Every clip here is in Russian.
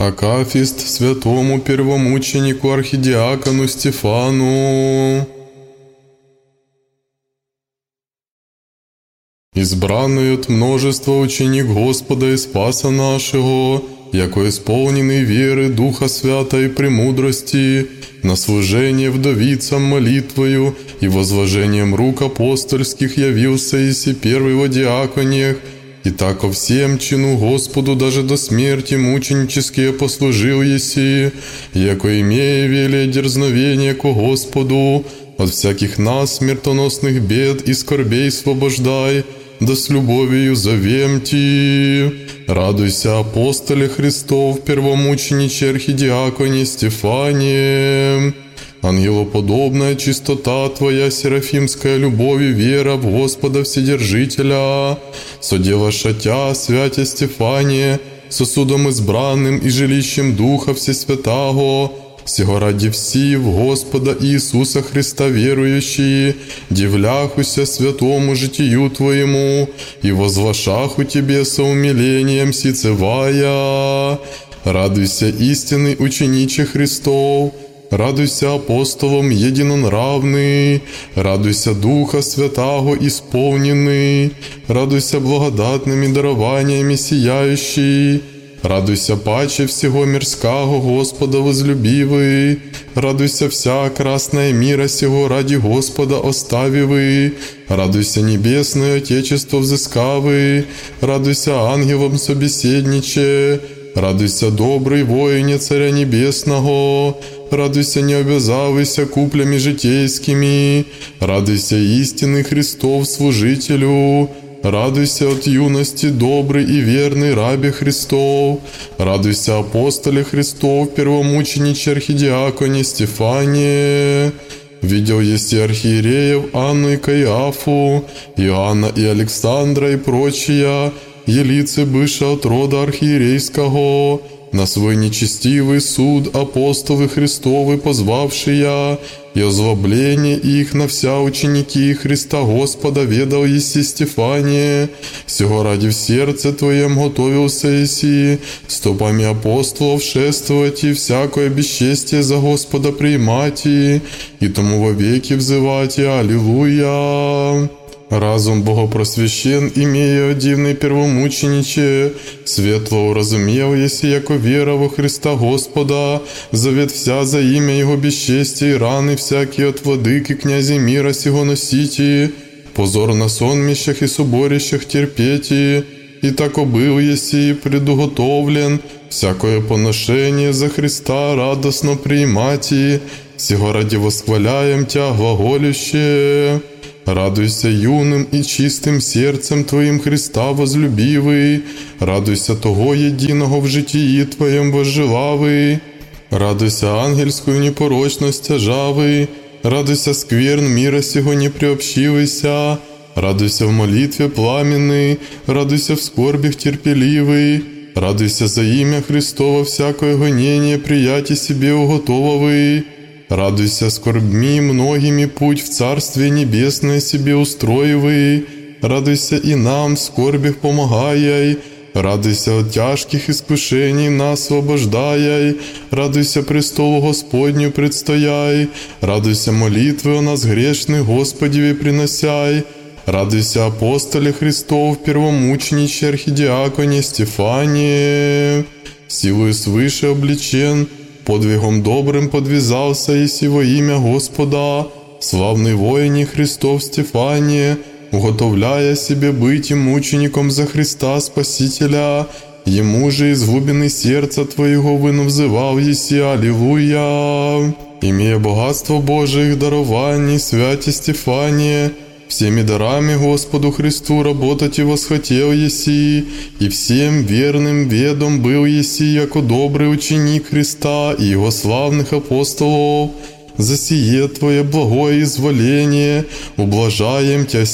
Акафист святому первомученику архидиакону Стефану. Избранный от множества ученик Господа и Спаса нашего, яко исполненный веры, Духа Свята и премудрости, на служение вдовицам молитвою и возложением рук апостольских явился еси первый во диакониях, и так ко всем чину Господу даже до смерти мученические послужил еси, яко имея велие дерзновение ко Господу, от всяких нас смертоносных бед и скорбей освобождай, да с любовью зовемти. Радуйся, апостоле Христов, первомучениче архидиаконе Стефане. Ангелоподобная чистота Твоя, серафимская любовь и вера в Господа Вседержителя, соделаша Тя, святя Стефане, сосудом избранным и жилищем Духа Всесвятаго, сего ради все в Господа Иисуса Христа верующие, дивляхуся святому житию Твоему и возвышаху Тебе со умилением сицевая. Радуйся, истинный учениче Христов, радуйся апостолом единонравный, радуйся Духа Святаго исполненный, радуйся благодатными дарованиями сияющий, радуйся паче всего мирского Господа возлюбивый, радуйся вся красная мира сего ради Господа оставивый, радуйся небесное Отечество взыскавый, радуйся ангелом собеседниче, радуйся добрый воине Царя Небесного, радуйся не обязавайся куплями житейскими, радуйся истинный Христов служителю, радуйся от юности добрый и верный рабе Христов, радуйся апостоле Христов, первомучениче архидиаконе Стефане. Видел еси архиереев Анну и Каиафу, Иоанна и Александра и прочие, елицы быша от рода архиерейского, на свой нечестивый суд апостолы Христовы позвавшие, и озлобление их на вся ученики Христа Господа ведал еси Стефане, сего ради в сердце Твоем готовился еси, стопами апостолов шествовать и всякое бесчестие за Господа приимать, и тому вовеки взывать, Аллилуйя. Разум богопросвящен, имея дивный первомучениче, светло уразумел, еси яко вера во Христа Господа, завет вся за имя Его бесчестия и раны всякие от владыки князей мира сего носите, позор на сонмищах и соборищах терпети, и тако был еси предуготовлен, всякое поношение за Христа радостно приимати, сего ради восхваляем Тя глаголюще. Радуйся юным и чистым сердцем Твоим Христа возлюбивый, радуйся того единого в житии Твоем возжелавый, радуйся ангельскую непорочность тяжавый, радуйся скверн мира сего не приобщивайся, радуйся в молитве пламенный, радуйся в скорбях терпеливый, радуйся за имя Христово всякое гонение прияти себе уготововый. Радуйся скорбьми многими путь в Царствие Небесное себе устроивый, радуйся и нам в скорбях помогай, радуйся от тяжких искушений нас освобождай, радуйся престолу Господню предстояй, радуйся молитвы о нас грешных Господеве приносяй, радуйся апостоле Христов, первомучениче архидиаконе Стефане, силою свыше облечен, подвигом добрым подвязался еси во имя Господа, славный воине Христов Стефане, уготовляя себе быть им мучеником за Христа Спасителя, ему же из глубины сердца Твоего вынавзывал еси, Аллилуйя. Имея богатство Божиих дарований, святе Стефане, всеми дарами Господу Христу работать и восхотел еси, и всем верным ведом был еси, яко добрый ученик Христа и Его славных апостолов. За сие Твое благое изволение ублажаем Тя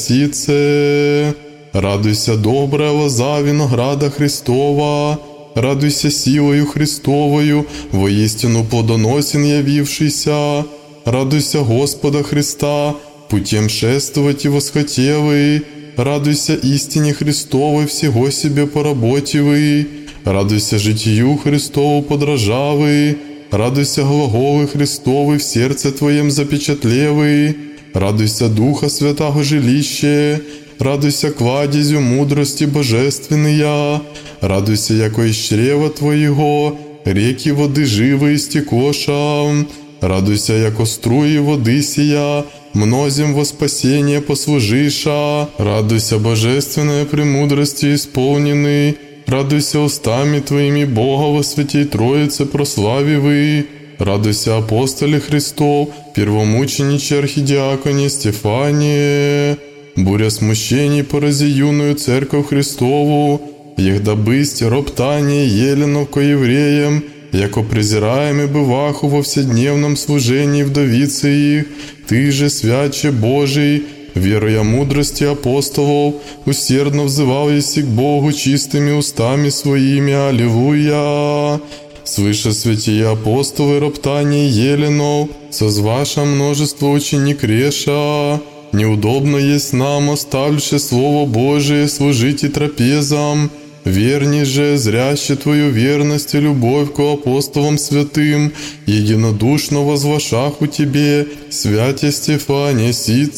сице. Радуйся, добрая лоза винограда Христова, радуйся силою Христовою, воистину плодоносен явившийся, радуйся Господа Христа, путем шествовать и восхотевый, радуйся истине Христовой всего себе поработивый, Радуйся житию Христову подражавы, радуйся глаголы Христовы в сердце Твоем запечатлевы, радуйся Духа Святаго жилище, радуйся кладезю мудрости божественная, радуйся, яко из чрева Твоего реки воды живы истекоша, радуйся, яко струи воды сия, мнозим во спасение послужиша, радуйся, божественная премудрости исполненный, радуйся устами Твоими Бога во святей Троице прославивы, радуйся, апостоле Христов, первомучениче архидиаконе Стефане, буря смущений порази юную церковь Христову, егда бысть роптание еленов ко евреям, яко презираемы бываху во вседневном служении вдовицы их, Ты же, святче Божий, веруя мудрости апостолов, усердно взывал еси к Богу чистыми устами своими. Аллилуйя! Свыше святие апостолы роптание еленов, созваша множество ученик реша. Неудобно есть нам, оставивши Слово Божие, служить и трапезам. Верни же, зряще Твою верность и любовь к апостолам святым, единодушно возвашах у Тебе, святе Стефане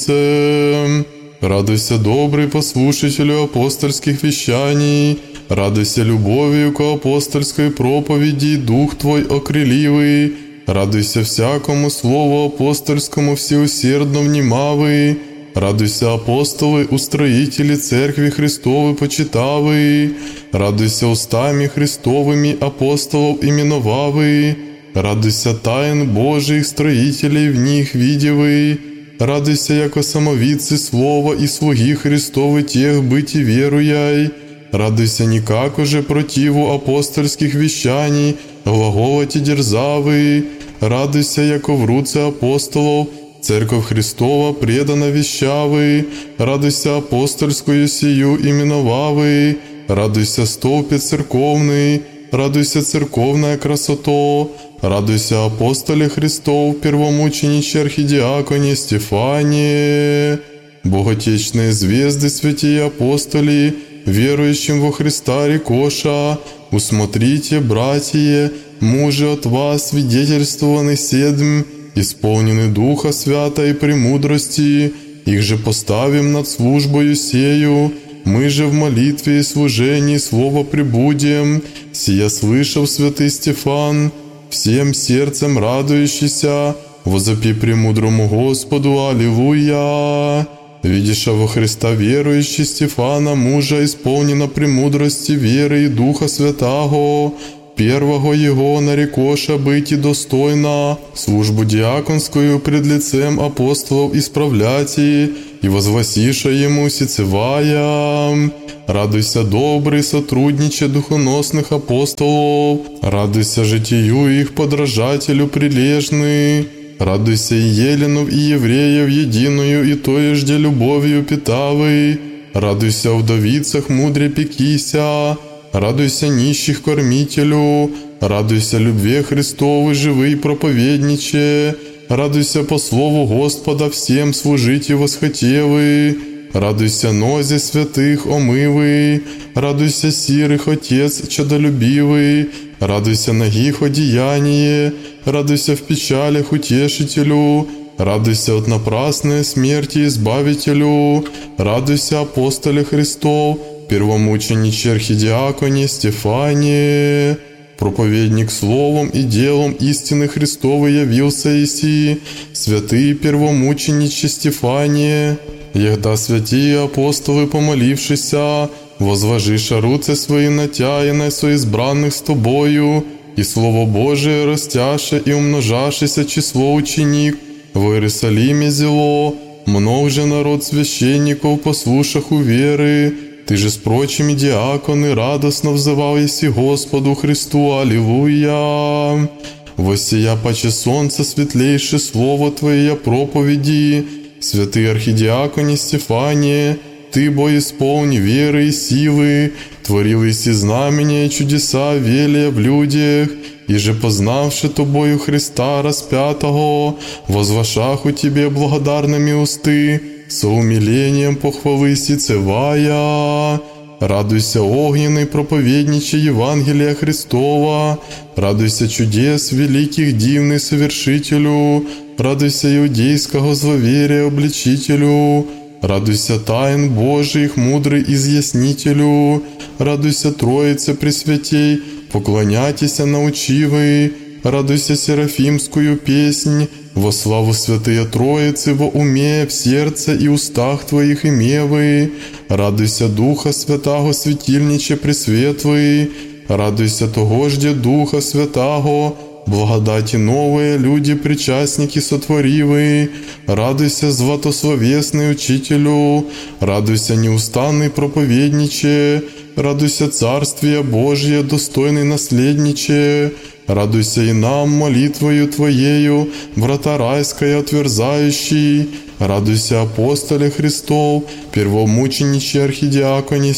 Сице. Радуйся, добрый послушателю апостольских вещаний, радуйся любовью к апостольской проповеди, Дух Твой окрыливый, радуйся всякому слову апостольскому всеусердно внимавый, радуйся, апостолы, устроители Церкви Христовой почитавы, радуйся устами Христовыми апостолов именовавы, радуйся тайн Божиих строителей в них видевы, радуйся, яко самовидцы Слова и слуги Христовы тех быть и веруяй, радуйся никак уже противу апостольских вещаний, глаголати дерзавы, радуйся, яко в руце апостолов Церковь Христова предана вещавы, радуйся апостольскую сию именовавы, радуйся столпе церковный, радуйся церковная красото, радуйся апостоле Христов, первомучениче архидиаконе Стефане, боготечные звезды святые апостоли, верующим во Христа рекоша, усмотрите, братья, мужи от вас свидетельствованы седм, исполнены Духа Свята и премудрости, их же поставим над службою сею, мы же в молитве и служении Слово пребудем, сия слышав святый Стефан, всем сердцем радующийся, возопи премудрому Господу, Аллилуйя! Видиша во Христа верующий Стефана, мужа исполнена премудрости веры и Духа Святаго, первого его нарекоша быть и достойно, службу диаконскую пред лицем апостолов исправлять и возгласиша ему сицевая. Радуйся, добрый сотрудниче духоносных апостолов, радуйся житию их подражателю прилежный, радуйся и еленов, и евреев единую и тоежде любовью питавы, радуйся вдовицах мудре пекися, радуйся нищих кормителю, радуйся любви Христовой живый проповедниче, радуйся по слову Господа всем служить и восхотевы, радуйся нозе святых омывый, радуйся сирых Отец чадолюбивый, радуйся нагих одеяние, радуйся в печалях утешителю, радуйся от напрасной смерти избавителю, радуйся апостоле Христов, первомучениче архидиаконе Стефане, проповедник словом и делом истины Христовой явился иси, святый первомучениче Стефане, егда святые апостолы, помолившися, возвожиша руце свои натяяне соизбранных с Тобою, и Слово Божие растяше и умножашися число ученик, в Иерусалиме зело, мног же народ священников послушах у веры, Ты же с прочими диаконы радостно взывал еси Господу Христу, Аллилуйя! Воссия паче солнца светлейше Слово Твое проповеди, святый архидиаконе Стефане, Ты, бо исполни веры и силы, творил еси знамения и чудеса велия в людях, и же познавши Тобою Христа распятого, возвашах у Тебе благодарными усты, со умилением похвалы сицевая. Радуйся, огненный проповедниче Евангелия Христова, радуйся, чудес великих дивный совершителю, радуйся, иудейского зловерия обличителю, радуйся, тайн Божиих мудрый изъяснителю, радуйся, Троице Пресвятей, поклоняйтеся научивый, радуйся, серафимскую песнь, во славу Святые Троицы, во уме, в сердце и устах Твоих имевы, радуйся, Духа Святаго, светильниче Пресветлый, радуйся, того жде Духа Святаго, благодати новые, люди, причастники сотворивы, радуйся, златословесный Учителю, радуйся, неустанный проповедниче, радуйся, Царствие Божие, достойный наследниче, радуйся и нам молитвою Твоею, врата райское отверзающий, радуйся, апостоле Христов, первомучениче архидиаконе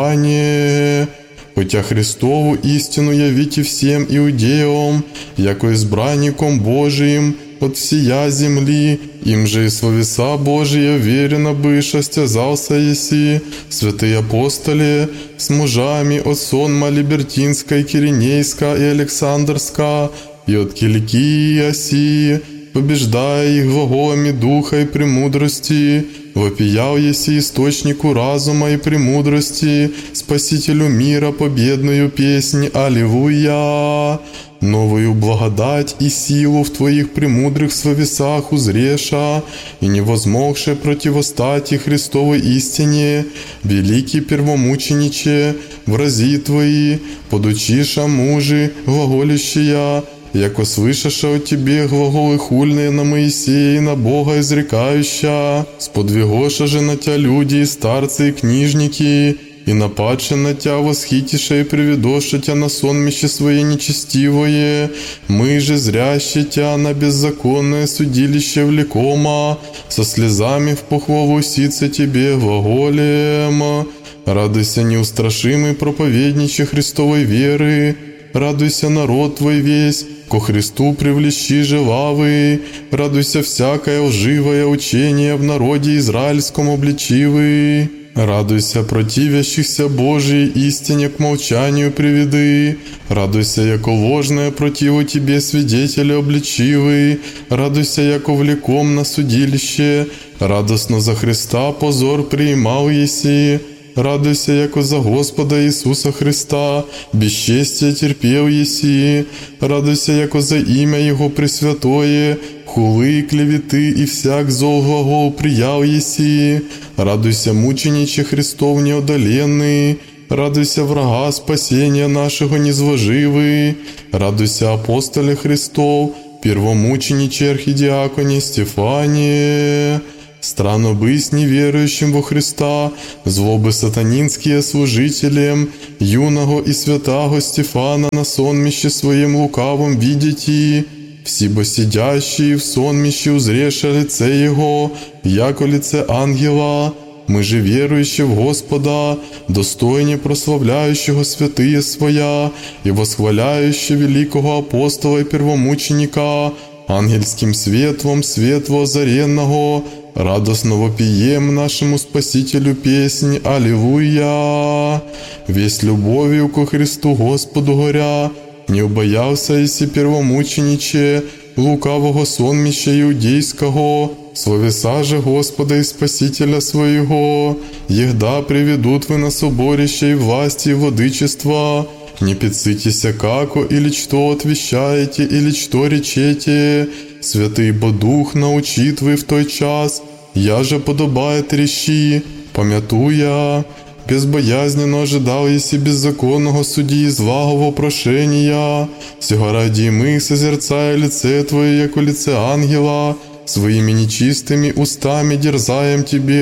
Стефане, хотя Христову истину явите всем иудеям, яко избранником Божиим от всея земли, им же и словеса Божия верено быша стязался еси, святые апостоле, с мужами от сонма Либертинска, Киринейска и Александрска, и от Киликии оси, побеждая их глаголами духа и премудрости, вопиял еси источнику разума и премудрости, Спасителю мира победную песнь Аллилуйя. Новую благодать и силу в Твоих премудрых словесах узреша, и невозмогше противостать Христовой истине, великий первомучениче, врази Твои, подучиша мужи, глаголющия, яко слышаша от Тебе глаголы хульные на Моисея и на Бога изрекающая, сподвигоша же на Тя люди и старцы и книжники, и нападше на Тя восхитиша и приведоша Тя на сонмище Свое нечестивое, мы же зряще Тя на беззаконное судилище влекома, со слезами в похвалу сице Тебе глаголем. Радуйся, неустрашимый проповедниче Христовой веры, радуйся, народ Твой весь, ко Христу привлечи желавы, радуйся, всякое лживое учение в народе израильском обличивы. Радуйся, противящихся Божией истине к молчанию приведы, радуйся, яко ложное противу Тебе свидетели обличивы, радуйся, яко влеком на судилище, радостно за Христа позор приимал еси, радуйся, яко за Господа Иисуса Христа бесчестие терпел еси, радуйся, яко за имя Его Пресвятое хулы, клеветы и всяк зол глагол приял еси, радуйся, мучениче Христов неодоленный, радуйся, врага спасения нашего незложивый, радуйся, апостоле Христов, первомучениче архидиаконе Стефане. Странно быть неверующим во Христа, злобы сатанинские служителям, юного и святаго Стефана на сонмище своем лукавом видите, всибо сидящие в сонмище узреша лице Его, яко лице ангела, мы же верующие в Господа, достойне прославляющего святые Своя и восхваляющие великого апостола и первомученика, ангельским светлом светло озаренного, радостно вопием нашему Спасителю песнь Аллилуйя. Весь любовью ко Христу Господу горя, не убоялся еси первомучениче лукавого сонмища иудейского, словеса же Господа и Спасителя Своего, егда приведут вы на соборище и власти и владычества, не пецитеся како или что отвещаете, или что речете, святый бо Дух научит вы в той час, я же подобает речи, помятуя, безбоязненно ожидал еси беззаконного судьи злагого прошения, сего ради мы, созерцая лице Твое, яко лице ангела, своими нечистыми устами дерзаем Тебе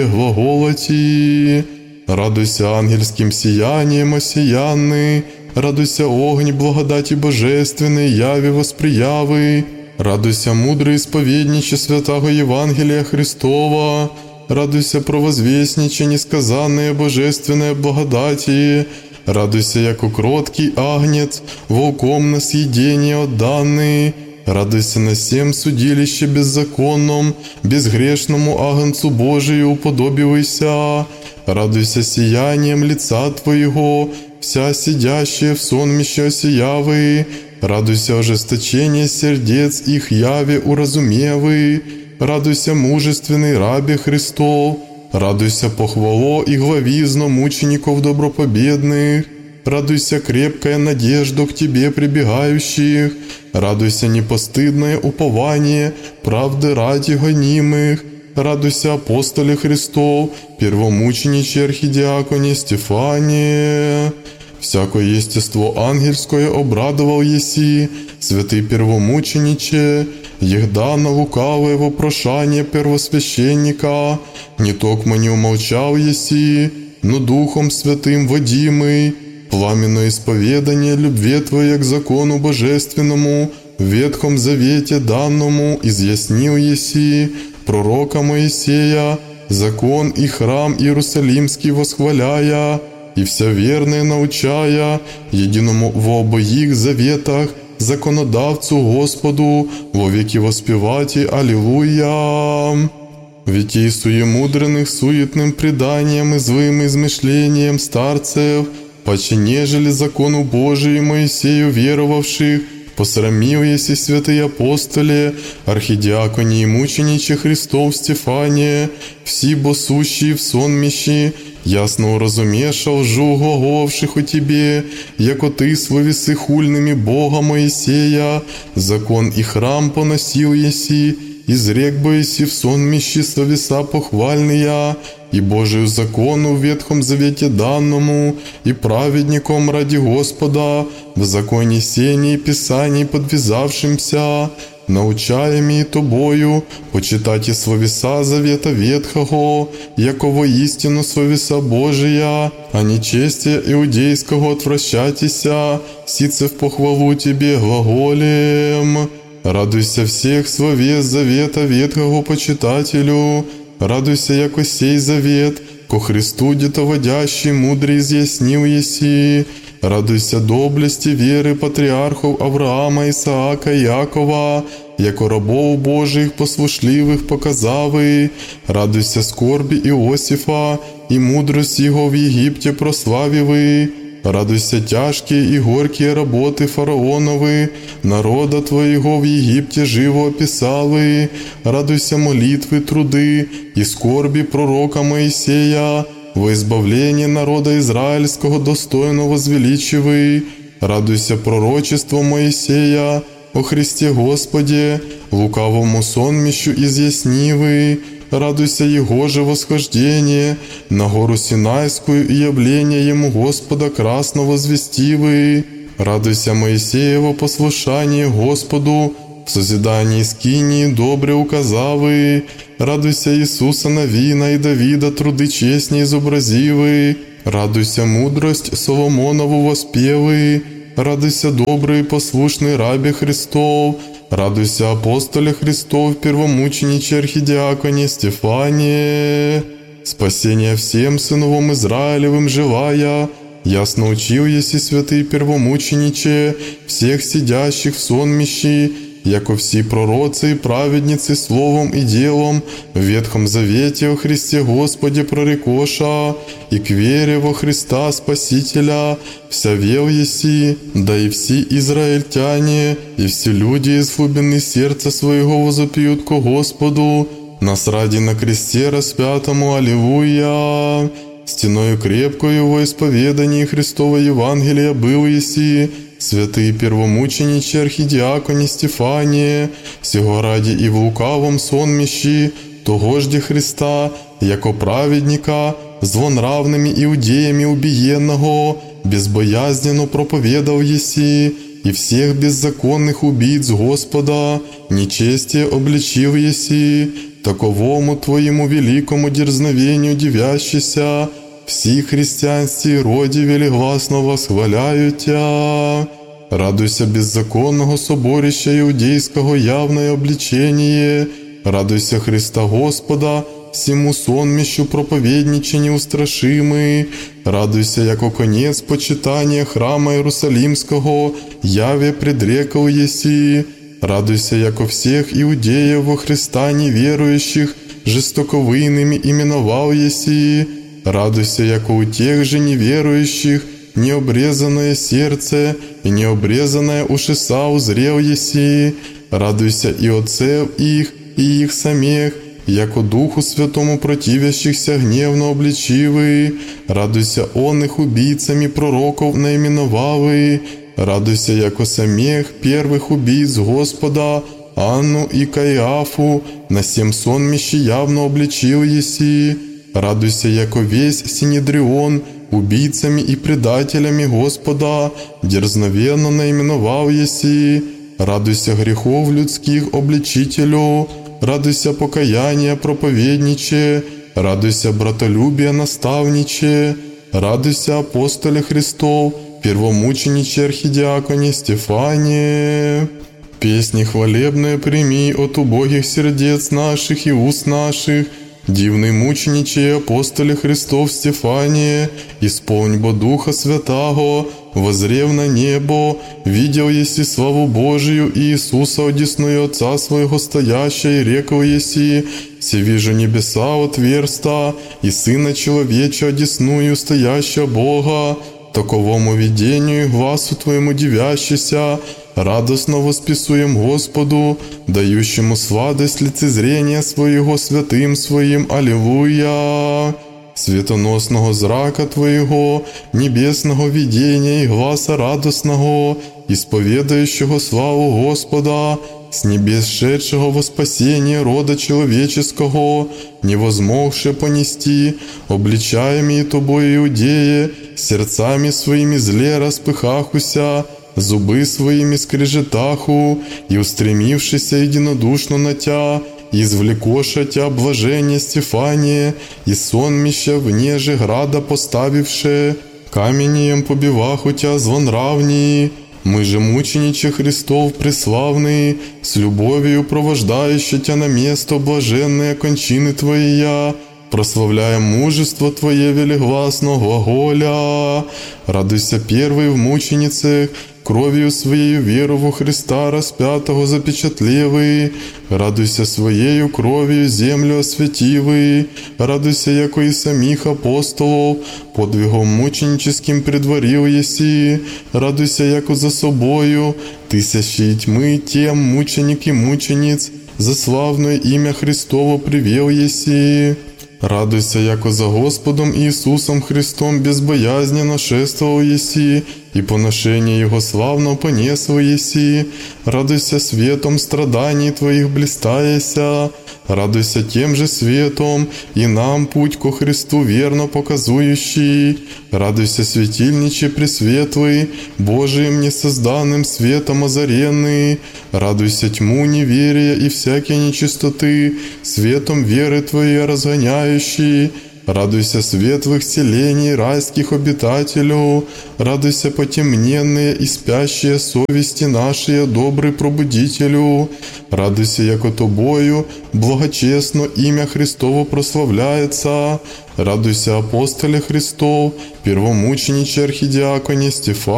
глаголати. Радуйся ангельским сиянием осиянный, радуйся огонь благодати божественной, яви восприявы, радуйся мудрый исповедниче святого Евангелия Христова, радуйся провозвестниче несказанные божественные благодати, радуйся, яко кроткий агнец, волком на съедение отданный, Радуйся на всем судилище беззаконном, безгрешному агнцу Божию уподобивайся. Радуйся сиянием лица Твоего, вся сидящая в сонмище осиявы. Радуйся ожесточение сердец их яве уразумевы. Радуйся мужественный рабе Христов. Радуйся похвало и главизно мучеников добропобедных. Радуйся крепкая надежда к Тебе прибегающих. Радуйся непостыдное упование правды ради гонимых. Радуйся апостоле Христов, первомучениче архидиаконе Стефане. Всякое естество ангельское обрадовал еси, святый первомучениче, егда на лукавое вопрошание первосвященника, не токмо не умолчал еси, но Духом Святым водимый, пламенное исповедание любви Твоей к закону божественному, в Ветхом Завете данному изъяснил еси, пророка Моисея, закон и храм Иерусалимский восхваляя, и вся верная научая, единому в обоих заветах, законодавцу Господу, во веки воспевати Аллилуйя. Витей суемудренных суетным преданием и злым измышлением старцев, паче нежели закону Божию Моисею веровавших, посрамил еси святые апостоле, архидиаконе и мучениче Христов Стефане, все босущие в сонмищи, ясно уразумеша лжу глаголавших о Тебе, яко Ты словесы хульными Бога Моисея, закон и храм поносил еси, изрек бы еси в сонмищи словеса похвальные, и Божию закону в Ветхом Завете данному, и праведником ради Господа, в законе сений и писаний подвязавшимся, научаеми Тобою почитайте словеса Завета Ветхого, яко воистину словеса Божия, а нечестия иудейского отвращайтеся, сице в похвалу Тебе глаголем. Радуйся всех словес Завета Ветхого почитателю, радуйся, яко сей завет, ко Христу детоводящий мудрый изъяснил еси. Радуйся доблести веры патриархов Авраама, Исаака и Якова, яко рабов Божиих послушливых показавы. Радуйся скорби Иосифа, и мудрость его в Египте прославивы. Радуйся тяжкие и горькие работы фараоновы, народа Твоего в Египте живо описавы. Радуйся молитвы, труды и скорби пророка Моисея, во избавление народа израильского достойно возвеличивай. Радуйся пророчеству Моисея о Христе Господе, лукавому сонмищу изъяснивый. Радуйся Его же восхождение на гору Синайскую и явление Ему Господа красно возвестивый. Радуйся Моисеево послушание Господу, в созидании скинии добре указавы. Радуйся Иисуса Навина и Давида труды честней изобразивы. Радуйся мудрость Соломонову воспевы. Радуйся добрый и послушный рабе Христов. Радуйся апостоле Христов, первомучениче архидиаконе Стефане. Спасения всем сыновам Израилевым желая, ясно учил еси святый первомучениче всех сидящих в сонмищи, яко все пророцы и праведницы словом и делом в Ветхом Завете о Христе Господе прорекоша, и к вере во Христа Спасителя вся вел еси, да и все израильтяне, и все люди из глубины сердца своего возопьют ко Господу, нас ради на кресте распятому, аллилуйя. Стеною крепкою во исповедании Христова Евангелия был еси, святый первомучениче архидиаконе Стефане, сего ради и в лукавом сонмищи, тогожде Христа, яко праведника, злонравными иудеями убиенного, безбоязненно проповедал еси, и всех беззаконных убийц Господа нечестие обличил еси, таковому Твоему великому дерзновению дивящийся, все христианские роди велигласно восхваляют Тя. Радуйся беззаконного соборища иудейского явное обличение, радуйся Христа Господа, всему сонмищу проповедниче неустрашимый, радуйся, яко конец почитания храма Иерусалимского яве предрекал еси, Радуйся, яко всех иудеев во Христа неверующих жестоковыйными именовал еси. Радуйся, яко у тех же неверующих необрезанное сердце и необрезанное ушеса узрел еси. Радуйся и отцев их, и их самих, яко Духу Святому противящихся гневно обличивы. Радуйся он их убийцами пророков наименовавы. Радуйся, яко самих первых убийц Господа, Анну и Каиафу, на сем сонмище явно обличил еси. Радуйся, яко весь Синедрион убийцами и предателями Господа дерзновенно наименовал еси. Радуйся грехов людских обличителю, радуйся покаяния проповедниче, радуйся братолюбия наставниче, радуйся апостоле Христов, первомучениче архидиаконе Стефане. Песни хвалебные прими от убогих сердец наших и уст наших, дивный мучениче и апостоле Христов Стефане, исполнь бо Духа Святаго, возрев на небо, видел еси славу Божию и Иисуса одесную Отца Своего стоящего, и рекал еси: «Се вижу небеса отверста, и Сына Человеча одесную стоящего Бога, таковому видению и гласу Твоему дивящийся, радостно восписуем Господу, дающему сладость лицезрения Своего святым Своим. Аллилуйя! Светоносного зрака Твоего, небесного видения и гласа радостного, исповедающего славу Господа, с небес шедшего во спасение рода человеческого, невозмогше понести, обличаемые Тобой иудеи, сердцами своими зле распыхахуся, зубы своими скрежетаху, и устремившися единодушно на Тя, извлекоша Тя блажение Стефания, и сонмища вне же града поставивше, каменем побиваху Тя злонравнии. Мы же мучениче Христов преславный, с любовью провождающий Тя на место блаженные кончины Твоя, прославляя мужество Твое велигласно глаголя. Радуйся первый в мученицах, кровью Своею веру во Христа распятого запечатлевый. Радуйся Своею кровью землю осветивый. Радуйся, яко и самих апостолов подвигом мученическим предварил еси. Радуйся, яко за собою тысячи тьмы тем мученик и мучениц за славное имя Христово привел еси. Радуйся, яко за Господом Иисусом Христом безбоязненно шествовал еси, и поношение Его славно понесл еси. Радуйся светом страданий Твоих блистаяся. Радуйся тем же светом, и нам путь ко Христу верно показующий. Радуйся, светильниче пресветлый, Божиим несозданным светом озаренный. Радуйся тьму неверия и всякие нечистоты, светом веры Твоей разгоняющий. Радуйся светлых селений райских обитателю, радуйся потемненные и спящие совести наши, добрый пробудителю. Радуйся, яко Тобою благочестно имя Христово прославляется. Радуйся, апостоле Христов, первомучениче архидиаконе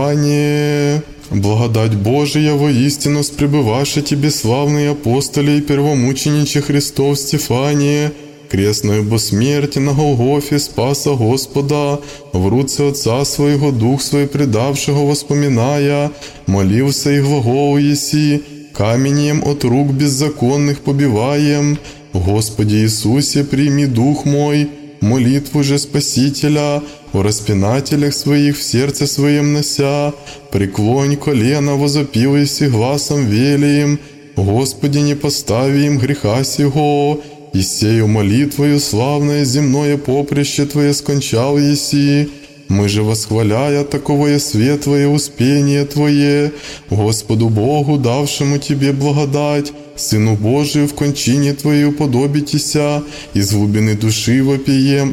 Стефане. Благодать Божия воистину спребываша Тебе, славные апостоли и первомучениче Христов Стефане, крестную бо смерти на Голгофе спаса Господа, в руце Отца Своего Дух Свой предавшего воспоминая, молился и глагол еси, каменем от рук беззаконных побиваем. Господи Иисусе, прими дух мой, молитву же Спасителя, о распинателях своих в сердце своем нося, преклонь колено, возопил еси гласом велием, Господи, не постави им греха сего, и сею молитвою славное земное поприще Твое скончал еси. Мы же, восхваляя таковое светлое успение Твое, Господу Богу, давшему Тебе благодать, Сыну Божию в кончине Твоей уподобитеся, из глубины души вопием.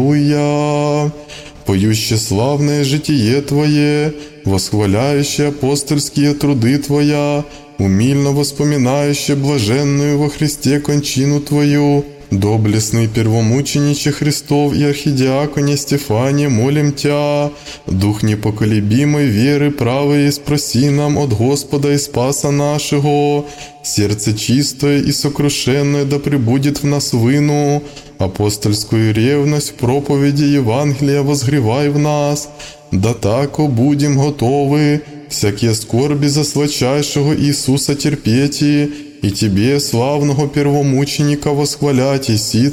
Аллилуйя! Поюще славное житие Твое, восхваляющее апостольские труды Твоя, умильно воспоминающее блаженную во Христе кончину Твою, Доблестный первомучениче Христов и архидиаконе Стефане, молим Тя, Дух непоколебимой веры правой, спроси нам от Господа и Спаса нашего, сердце чистое и сокрушенное да пребудет в нас выну, апостольскую ревность в проповеди Евангелия возгревай в нас, да тако будем готовы всякие скорби за сладчайшего Иисуса терпети, и Тебе, славного первомученика, восхвалять и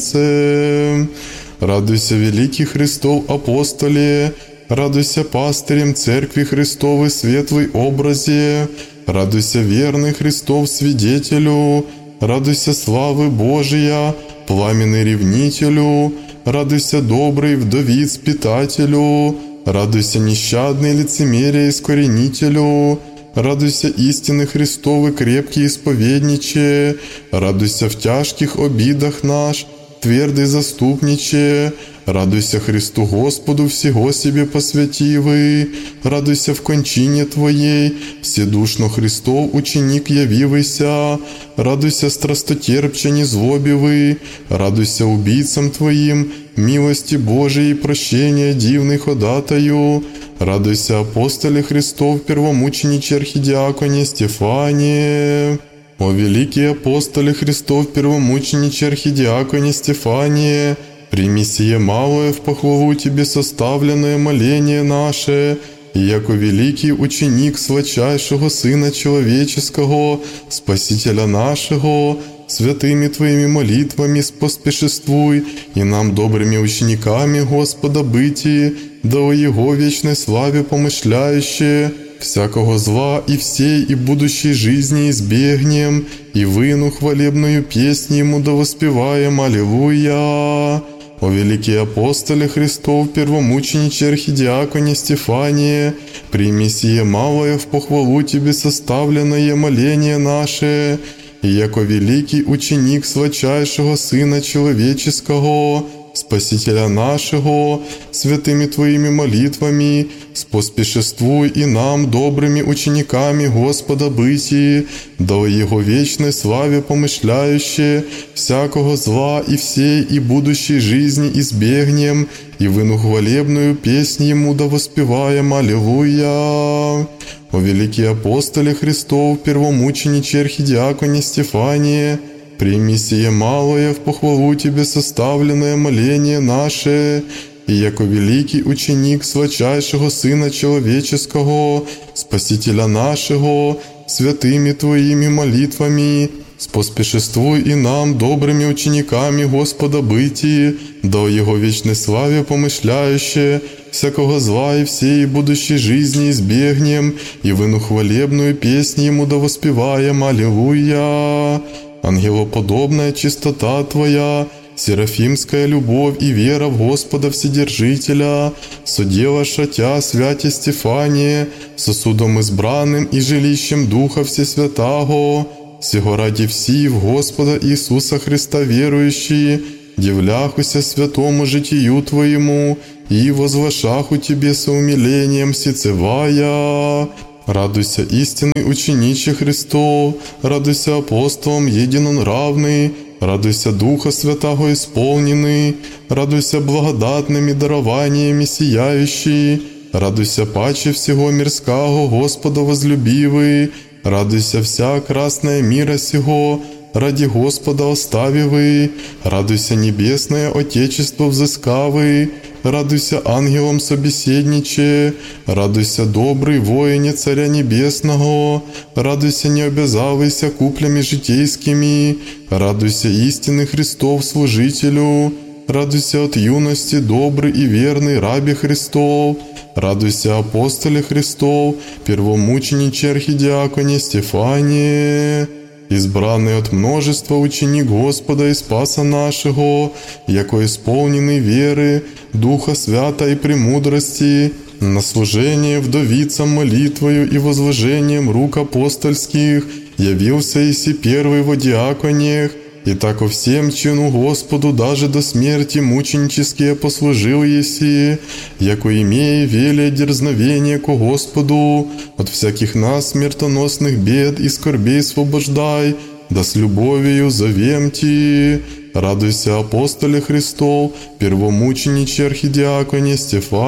сице. Радуйся, великий Христов апостоле, радуйся пастырем Церкви Христовой светлой образе, радуйся, верный Христов свидетелю, радуйся, славы Божия, пламенный ревнителю, радуйся, добрый вдовиц питателю, радуйся, нещадный лицемерие искоренителю, радуйся, истины Христовы крепкий исповедниче, радуйся в тяжких обидах наш, твердый заступниче, радуйся Христу Господу всего себе посвятивый, радуйся в кончине Твоей, вседушно Христов ученик явивайся, радуйся страстотерпче незлобивый, радуйся убийцам Твоим, милости Божией прощения дивный ходатаю, радуйся, апостоле Христов, первомучениче архидиаконе Стефане. О великий апостоле Христов, первомучениче архидиаконе Стефане, прими сие малое в похвалу Тебе составленное моление наше, и яко великий ученик сладчайшего Сына Человеческого, Спасителя нашего, святыми Твоими молитвами споспешествуй, и нам добрыми учениками Господа быти, да о Его вечной славе помышляющие, всякого зла и всей и будущей жизни избегнем, и выну хвалебную песнь Ему да воспеваем. Аллилуйя! О великий апостоле Христов, первомучениче архидиаконе Стефане, прими сие малое в похвалу Тебе составленное моление наше, и яко великий ученик сладчайшего Сына Человеческого, Спасителя нашего, святыми Твоими молитвами, споспешествуй и нам, добрыми учениками Господа быти, да о Его вечной славе помышляющие, всякого зла и всей и будущей жизни избегнем, и выну хвалебную песнь Ему да воспеваем. Аллилуйя! О великий апостоле Христов, первомучениче архидиаконе Стефане, прими сие малое в похвалу Тебе составленное моление наше, и яко великий ученик сладчайшего Сына Человеческого, Спасителя нашего, святыми Твоими молитвами, споспешествуй и нам, добрыми учениками Господа быти, да о Его вечной славе помышляющие, всякого зла и всей будущей жизни избегнем, и выну хвалебную песнь Ему да воспеваем. Аллилуйя! Ангелоподобная чистота Твоя, серафимская любовь и вера в Господа Вседержителя, соделаша Тя, святе Стефане, сосудом избранным и жилищем Духа Всесвятаго, сего ради все в Господа Иисуса Христа верующие, дивляхуся святому житию Твоему и возвышаху Тебе со умилением сицевая. Радуйся, истинный учениче Христов, радуйся апостолом единонравный, радуйся Духа Святаго исполненный, радуйся благодатными дарованиями сияющий, радуйся паче всего мирского Господа возлюбивый, радуйся вся красная мира сего, ради Господа оставивый, радуйся небесное Отечество взыскавый, радуйся ангелом собеседниче, радуйся добрый воине Царя Небесного, радуйся не обязавайся куплями житейскими, радуйся истинный Христов служителю, радуйся от юности добрый и верный рабе Христов, радуйся апостоле Христов, первомучениче архидиаконе Стефане, избранный от множества ученик Господа и Спаса нашего, яко исполненный веры, Духа Свята и премудрости, на служение вдовицам молитвою и возложением рук апостольских, явился иси первый во диаконех, и тако всем чину Господу даже до смерти мученические послужил еси, яко имея велие дерзновение ко Господу, от всяких нас смертоносных бед и скорбей освобождай, да с любовью зовем Ти. Радуйся, апостоле Христов, первомучениче архидиаконе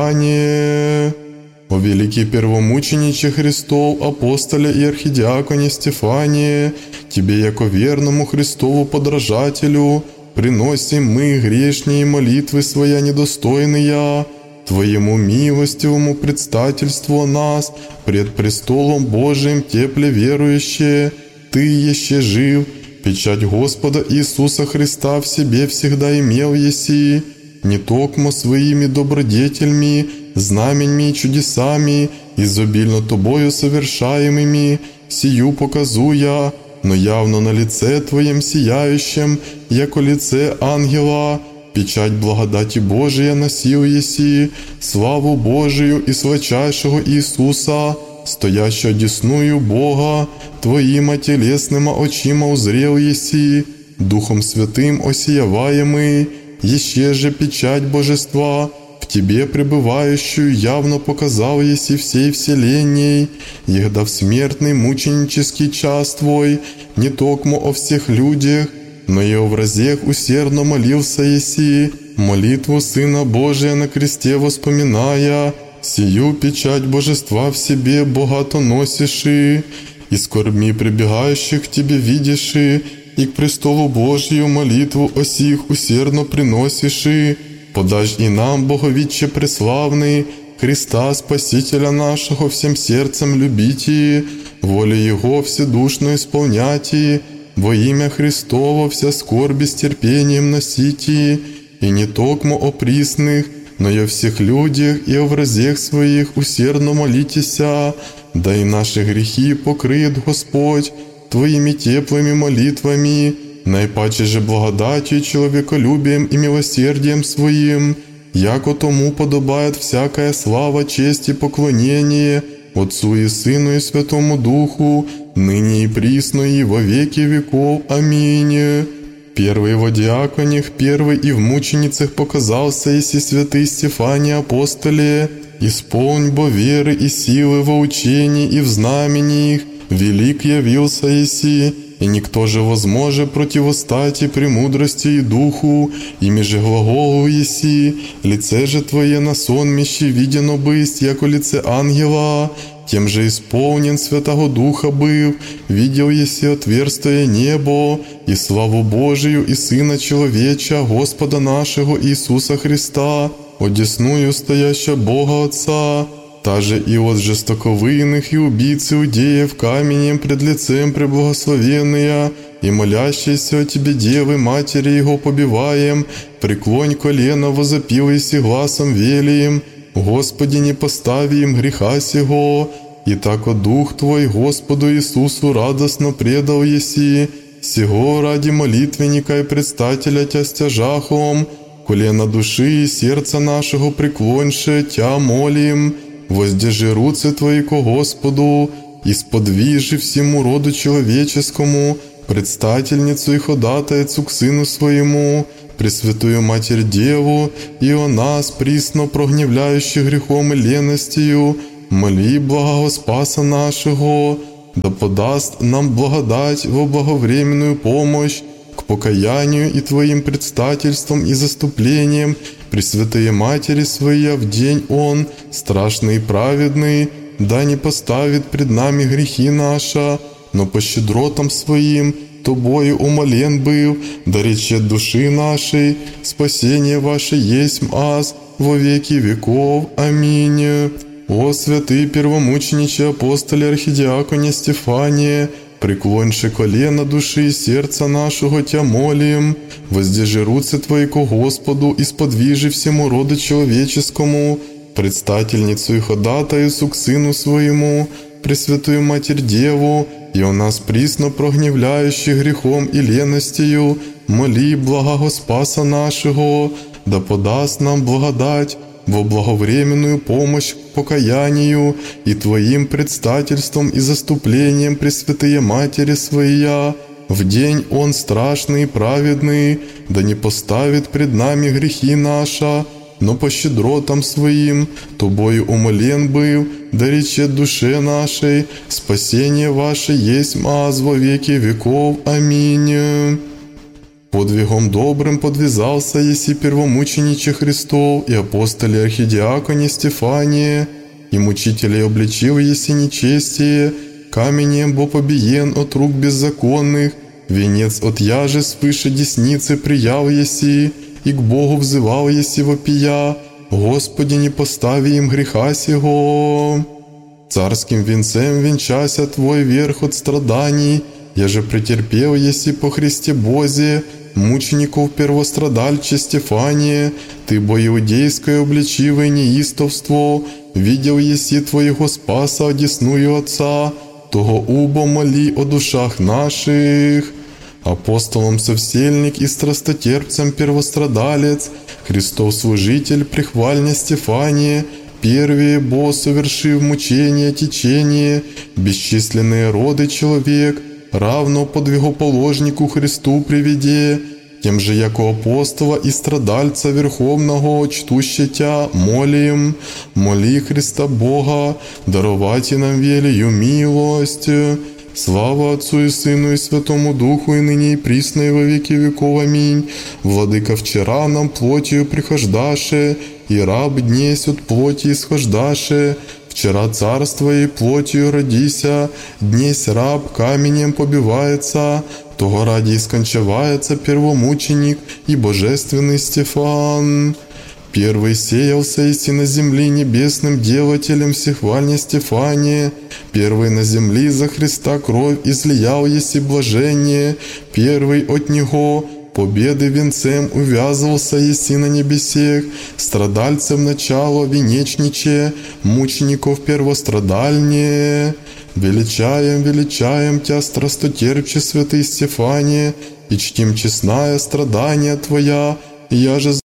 Стефане. О великий первомучениче Христов, апостоле и архидиаконе Стефане, Тебе, яко верному Христову подражателю, приносим мы, грешние, молитвы своя недостойные, Твоему милостивому предстательству о нас пред престолом Божиим тепле верующие, Ты еще жив, печать Господа Иисуса Христа в себе всегда имел еси, не токмо своими добродетельми, знаменьми и чудесами, изобильно Тобою совершаемыми, сию показуя, но явно на лице Твоем сияющем, яко лице ангела, печать благодати Божия носил еси, славу Божию и святейшего Иисуса, стоящего одесную Бога, Твоима телесными очима узрел еси, Духом Святым осияваемый, еще же печать Божества, в Тебе пребывающую явно показал еси всей вселенной, егда в смертный мученический час Твой, не токмо о всех людях, но и о вразех усердно молился еси, молитву Сына Божия на кресте воспоминая, сию печать Божества в себе богато носиши, и скорбми прибегающих к Тебе видиши, и к престолу Божию молитву о сих усердно приносиши, подашь и нам, Боговиче преславный, Христа Спасителя нашего всем сердцем любите, волю Его вседушно исполняйте, во имя Христово вся скорби с терпением носите, и не токмо о присных, но и о всех людях и о вразех своих усердно молитеся, да и наши грехи покрыет Господь Твоими теплыми молитвами, наипаче же благодатью, человеколюбием и милосердием Своим, яко тому подобает всякая слава, честь и поклонение Отцу и Сыну и Святому Духу, ныне и присно и во веки веков. Аминь. Первый во диаконях, первый и в мученицах показался еси святый Стефане апостоле, исполнь бо веры и силы во учении и в знамениях, велик явился еси, и никто же возможе противостать и премудрости и духу, ими же глаголу еси, лице же Твое на сонмище видено бысть, яко лице ангела, тем же исполнен Святого Духа был, видел еси отверстие небо, и славу Божию и Сына Человеча, Господа нашего Иисуса Христа, одесную стоящего Бога Отца, та же и от жестоковыйных и убийц иудеев каменем пред лицем преблагословенная, и молящейся о Тебе, Девы, Матери Его побиваем, преклонь колено, возопил еси гласом велием, Господи, не постави им греха сего, и тако Дух Твой Господу Иисусу радостно предал еси, сего ради молитвенника и предстателя Тя стяжахом, колено души и сердца нашего преклоньше Тя молим, воздержи руцы Твои ко Господу, и сподвижи всему роду человеческому, предстательницу и ходатайцу к Сыну Своему, Пресвятую Матерь Деву, и о нас, присно прогневляющих грехом и леностью, моли благого Спаса нашего, да подаст нам благодать во благовременную помощь к покаянию и Твоим предстательством и заступлением Пресвятые Матери Своя в день Он, страшный и праведный, да не поставит пред нами грехи наши, но по щедротам Своим Тобою умолен был, да речет души нашей, спасение ваше есть аз во веки веков. Аминь. О святый первомучениче апостоле архидиаконе Стефане, преклоньше колено души и сердца нашего Тя молим, воздержи руцы Твои ко Господу и сподвижи всему роду человеческому, предстательницу и ходатайцу к Сыну Своему, Пресвятую Матерь Деву, и о нас присно прогневляющих грехом и леностью, моли благого Спаса нашего, да подаст нам благодать во благовременную помощь к покаянию и Твоим предстательством и заступлением Пресвятые Матери Своя, в день Он страшный и праведный, да не поставит пред нами грехи наши, но по щедротам Своим Тобою умолен был, да речет душе нашей, спасение ваше есть аз во веки веков. Аминь. Подвигом добрым подвязался еси первомучениче Христов и апостоле архидиаконе Стефане, и мучителей обличил еси нечестие, каменем бо побиен от рук беззаконных, венец от яже свыше десницы приял еси, и к Богу взывал еси вопия, Господи, не постави им греха сего. Царским венцем венчася Твой верх от страданий, я же претерпел еси по Христе Бозе, мучеников первострадальче Стефания, Ты бо иудейское обличивое неистовство, видел еси Твоего Спаса одесную Отца, того убо моли о душах наших. Апостолом совсельник и страстотерпцем первострадалец, Христов служитель прихвальня Стефания, первые бо совершив мучение течение, бесчисленные роды человек, равно подвигоположнику Христу приведе, тем же яко апостола и страдальца верховного чтуще Тя молим, моли Христа Бога, даровати нам велию милость. Слава Отцу и Сыну и Святому Духу, и ныне и присно и во веки веков. Аминь. Владыка вчера нам плотью прихождаше, и раб днесь от плоти исхождаше. Вчера царство и плотью родися, днесь раб каменем побивается, того ради искончавается первомученик и божественный Стефан. Первый сеялся еси на земли небесным делателем всехвальня Стефания, первый на земли за Христа кровь излиял еси блажение, первый от Него победы венцем увязывался еси на небесех, страдальцем начало венечниче, мучеников первострадальнее. Величаем, величаем Тя, страстотерпче святый Стефане, и чтим честное страдание Твоя, я же